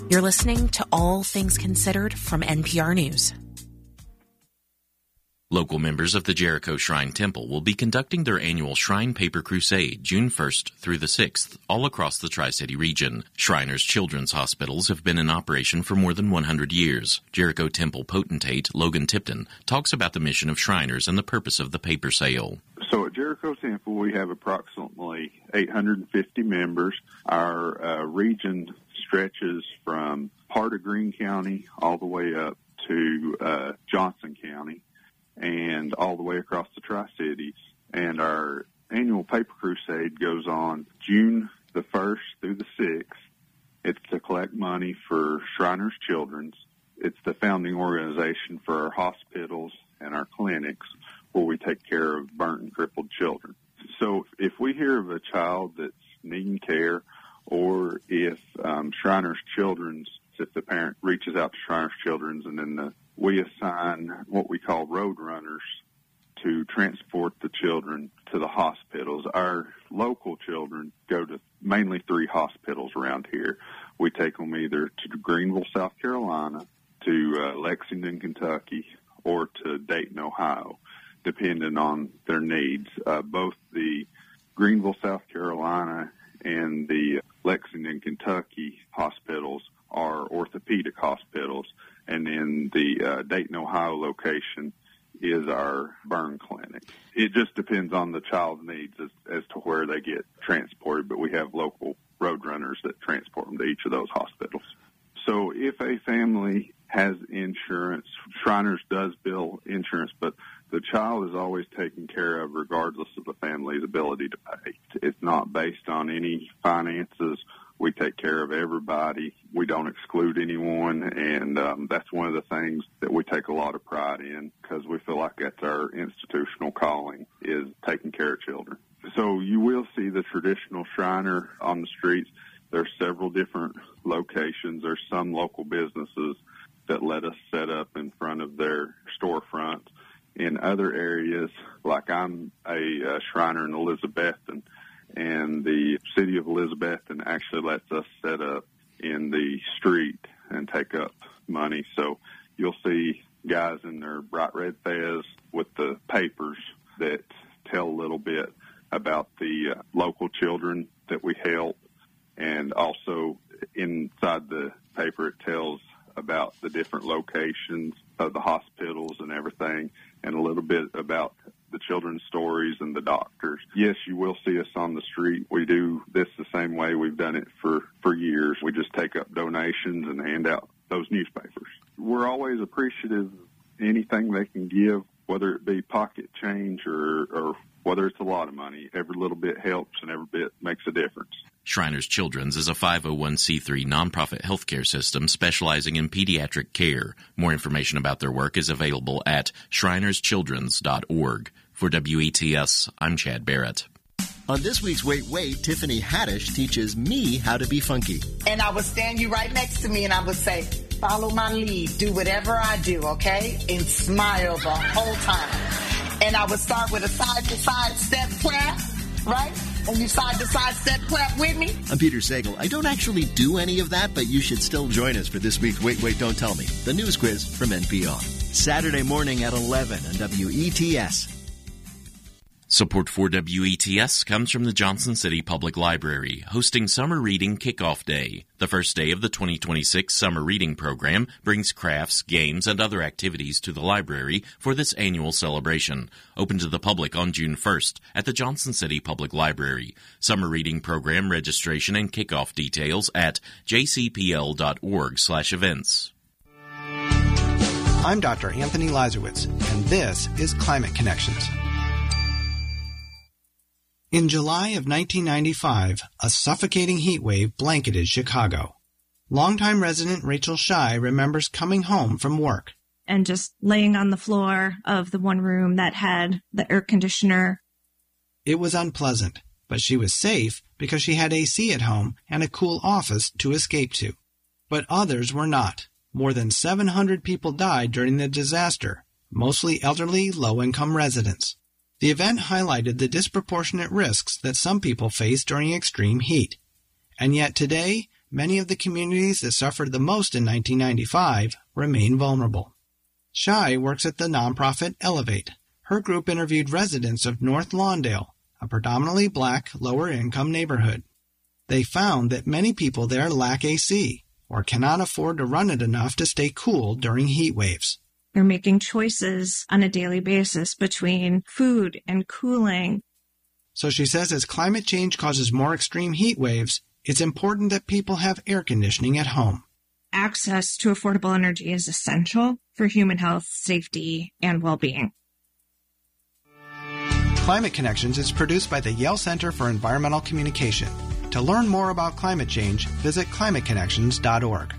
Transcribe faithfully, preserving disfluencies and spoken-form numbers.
You're listening to All Things Considered from N P R News. Local members of the Jericho Shrine Temple will be conducting their annual Shrine Paper Crusade June first through the sixth, all across the Tri-City region. Shriners Children's Hospitals have been in operation for more than one hundred years. Jericho Temple potentate Logan Tipton talks about the mission of Shriners and the purpose of the paper sale. So at Jericho Temple, we have approximately eight hundred fifty members. Our uh, region stretches from part of Greene County all the way up to uh, Johnson County, and all the way across the Tri-Cities. And our annual paper crusade goes on June the first through the sixth. It's to collect money for Shriners Children's. It's the founding organization for our hospitals and our clinics where we take care of burnt and crippled children. So if we hear of a child that's needing care, or if um, Shriners Children's, if the parent reaches out to Shriners Children's and then the we assign what we call road runners to transport the children to the hospitals. Our local children go to mainly three hospitals around here. We take them either to Greenville, South Carolina, to uh, Lexington, Kentucky, or to Dayton, Ohio, depending on their needs. Uh, both the Greenville, South Carolina, and the Lexington, Kentucky hospitals are orthopedic hospitals. And then the uh, Dayton, Ohio location is our burn clinic. It just depends on the child's needs as, as to where they get transported, but we have local road runners that transport them to each of those hospitals. So if a family has insurance, Shriners does bill insurance, but the child is always taken care of regardless of the family's ability to pay. It's not based on any finances. We take care of everybody. We don't exclude anyone, and um, that's one of the things that we take a lot of pride in because we feel like that's our institutional calling, is taking care of children. So you will see the traditional Shriner on the streets. There's several different locations. There's some local businesses that let us set up in front of their storefronts. In other areas, like I'm a, a Shriner in Elizabethton, and the city of Elizabethton actually lets us set up in the street and take up money. So you'll see guys in their bright red fez with the papers that tell a little bit about the uh, local children that we help. And also inside the paper, it tells about the different locations of the hospitals and everything, and a little bit about the children's stories and the doctors. Yes, you will see us on the street. We do this the same way we've done it for, for years. We just take up donations and hand out those newspapers. We're always appreciative of anything they can give, whether it be pocket change or, or whether it's a lot of money. Every little bit helps and every bit makes a difference. Shriners Children's is a five oh one c three nonprofit healthcare system specializing in pediatric care. More information about their work is available at shriners children's dot org. For W E T S, I'm Chad Barrett. On this week's Wait, Wait, Tiffany Haddish teaches me how to be funky. And I would stand you right next to me and I would say, follow my lead, do whatever I do, okay? And smile the whole time. And I would start with a side-to-side step clap, right? And you side-to-side step clap with me. I'm Peter Sagal. I don't actually do any of that, but you should still join us for this week's Wait, Wait, Don't Tell Me, the news quiz from N P R. Saturday morning at eleven on W E T S. Support for W E T S comes from the Johnson City Public Library, hosting Summer Reading Kickoff Day. The first day of the twenty twenty-six Summer Reading Program brings crafts, games, and other activities to the library for this annual celebration. Open to the public on June first at the Johnson City Public Library. Summer Reading Program registration and kickoff details at j c p l dot org slash events. I'm Doctor Anthony Lazarowitz, and this is Climate Connections. In July of nineteen ninety-five, a suffocating heat wave blanketed Chicago. Longtime resident Rachel Shy remembers coming home from work. And just laying on the floor of the one room that had the air conditioner. It was unpleasant, but she was safe because she had A C at home and a cool office to escape to. But others were not. More than seven hundred people died during the disaster, mostly elderly, low-income residents. The event highlighted the disproportionate risks that some people face during extreme heat. And yet today, many of the communities that suffered the most in nineteen ninety-five remain vulnerable. Shai works at the nonprofit Elevate. Her group interviewed residents of North Lawndale, a predominantly black, lower-income neighborhood. They found that many people there lack A C or cannot afford to run it enough to stay cool during heat waves. They're making choices on a daily basis between food and cooling. So she says as climate change causes more extreme heat waves, it's important that people have air conditioning at home. Access to affordable energy is essential for human health, safety, and well-being. Climate Connections is produced by the Yale Center for Environmental Communication. To learn more about climate change, visit climate connections dot org.